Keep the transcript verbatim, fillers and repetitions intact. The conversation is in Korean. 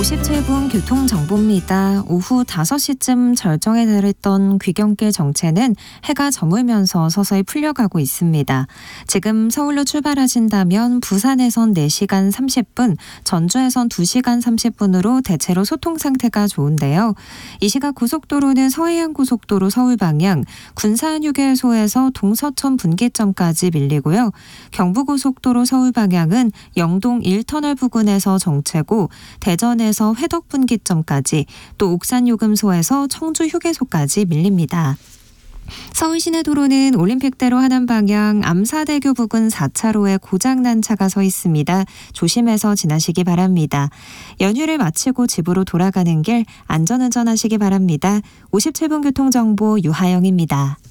오십칠 분 교통정보입니다. 오후 다섯 시쯤 절정에 달했던 귀경길 정체는 해가 저물면서 서서히 풀려가고 있습니다. 지금 서울로 출발하신다면 부산에선 네 시간 삼십 분, 전주에선 두 시간 삼십 분으로 대체로 소통 상태가 좋은데요. 이 시각 고속도로는 서해안고속도로 서울 방향, 군산휴게소에서 동서천 분기점까지 밀리고요. 경부고속도로 서울 방향은 영동 일 터널 부근에서 정체고 대전에서 회덕분기점까지, 또 옥산요금소에서 청주휴게소까지 밀립니다. 서울 시내도로는 올림픽대로 하남 방향 암사대교 부근 사 차로에 고장난 차가 서 있습니다. 조심해서 지나시기 바랍니다. 연휴를 마치고 집으로 돌아가는 길 안전운전하시기 바랍니다. 오십칠 분 교통정보 유하영입니다.